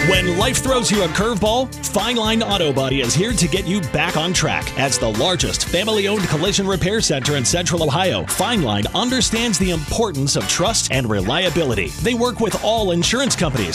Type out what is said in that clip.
When life throws you a curveball, Fine Line Auto Body is here to get you back on track. As the largest family-owned collision repair center in Central Ohio, Fine Line understands the importance of trust and reliability. They work with all insurance companies